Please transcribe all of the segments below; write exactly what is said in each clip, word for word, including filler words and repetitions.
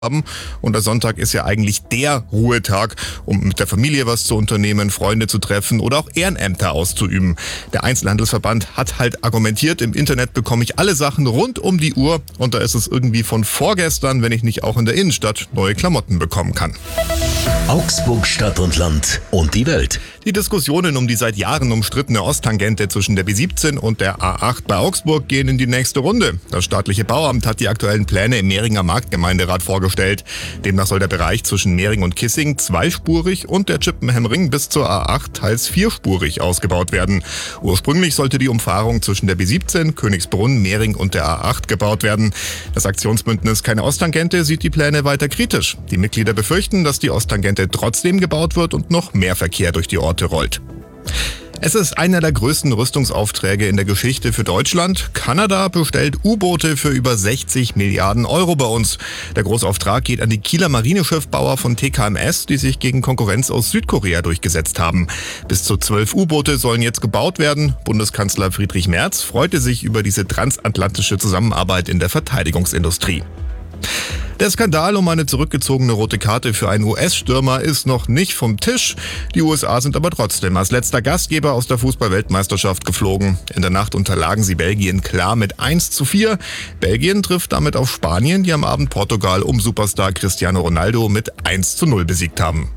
haben. Und der Sonntag ist ja eigentlich der Ruhetag, um mit der Familie was zu unternehmen, Freunde zu treffen oder auch Ehrenämter auszuüben. Der Einzelhandelsverband hat halt argumentiert, im Internet bekomme ich alle Sachen rund um die Uhr und da ist es irgendwie von vorgestern, wenn ich nicht auch in der Innenstadt neue Klamotten bekommen kann. Augsburg Stadt und Land und die Welt. Die Diskussionen um die seit Jahren umstrittene Osttangente zwischen der B siebzehn und der A acht bei Augsburg gehen in die nächste Runde. Das staatliche Bauamt hat die aktuellen Pläne im Mehringer Marktgemeinderat vorgestellt. Demnach soll der Bereich zwischen Mehring und Kissing zweispurig und der Chippenham-Ring bis zur A acht teils vierspurig ausgebaut werden. Ursprünglich sollte die Umfahrung zwischen der B siebzehn, Königsbrunn, Mehring und der A acht gebaut werden. Das Aktionsbündnis Keine Osttangente sieht die Pläne weiter kritisch. Die Mitglieder befürchten, dass die Osttangente trotzdem gebaut wird und noch mehr Verkehr durch die Orte rollt. Es ist einer der größten Rüstungsaufträge in der Geschichte für Deutschland. Kanada bestellt U-Boote für über sechzig Milliarden Euro bei uns. Der Großauftrag geht an die Kieler Marineschiffbauer von T K M S, die sich gegen Konkurrenz aus Südkorea durchgesetzt haben. Bis zu zwölf U-Boote sollen jetzt gebaut werden. Bundeskanzler Friedrich Merz freute sich über diese transatlantische Zusammenarbeit in der Verteidigungsindustrie. Der Skandal um eine zurückgezogene rote Karte für einen U S-Stürmer ist noch nicht vom Tisch. Die U S A sind aber trotzdem als letzter Gastgeber aus der Fußball-Weltmeisterschaft geflogen. In der Nacht unterlagen sie Belgien klar mit eins zu vier. Belgien trifft damit auf Spanien, die am Abend Portugal um Superstar Cristiano Ronaldo mit eins zu null besiegt haben.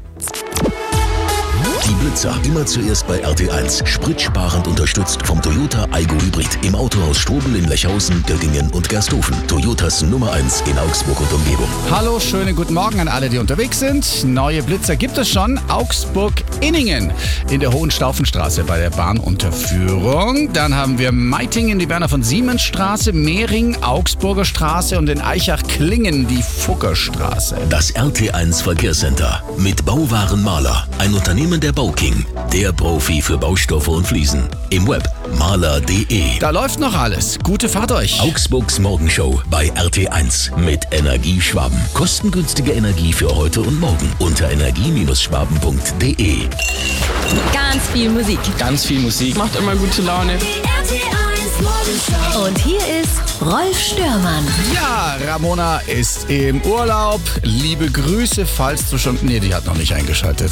Die Blitzer immer zuerst bei R T eins. Spritsparend unterstützt vom Toyota Aygo Hybrid. Im Autohaus Strobel in Lechhausen, Göttingen und Gersthofen. Toyotas Nummer eins in Augsburg und Umgebung. Hallo, schönen guten Morgen an alle, die unterwegs sind. Neue Blitzer gibt es schon. Augsburg-Inningen in der Hohenstaufenstraße bei der Bahnunterführung. Dann haben wir Meitingen, die Werner von Siemens Straße, Mehring, Augsburger Straße und in Eichach-Klingen die Fuggerstraße. Das R T eins Verkehrscenter mit Bauwaren Maler. Ein Unternehmen der Bauking, der Profi für Baustoffe und Fliesen. Im Web maler punkt de. Da läuft noch alles. Gute Fahrt euch. Augsburgs Morgenshow bei R T eins mit Energieschwaben. Kostengünstige Energie für heute und morgen unter energie schwaben punkt de. Ganz viel Musik. Ganz viel Musik. Macht immer gute Laune. Und hier ist Rolf Störmann. Ja, Ramona ist im Urlaub. Liebe Grüße, falls du schon... Nee, die hat noch nicht eingeschaltet.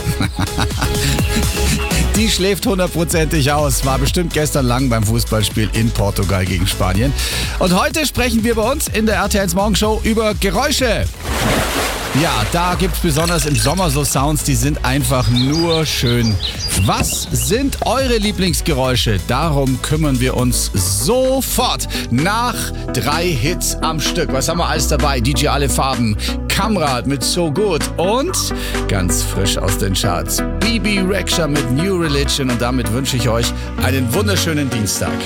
Die schläft hundertprozentig aus. War bestimmt gestern lang beim Fußballspiel in Portugal gegen Spanien. Und heute sprechen wir bei uns in der R T eins Morgenshow über Geräusche. Ja, da gibt's besonders im Sommer so Sounds, die sind einfach nur schön. Was sind eure Lieblingsgeräusche? Darum kümmern wir uns sofort nach drei Hits am Stück. Was haben wir alles dabei? D J Alle Farben, Kamrad mit So Good und ganz frisch aus den Charts, Bibi Rexha mit New Religion. Und damit wünsche ich euch einen wunderschönen Dienstag.